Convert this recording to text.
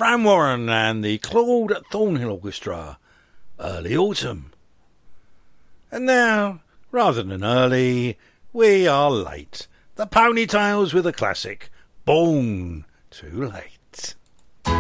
Fran Warren and the Claude Thornhill Orchestra, Early Autumn. And now, rather than early, we are late. The Ponytails with a classic, Born Too Late.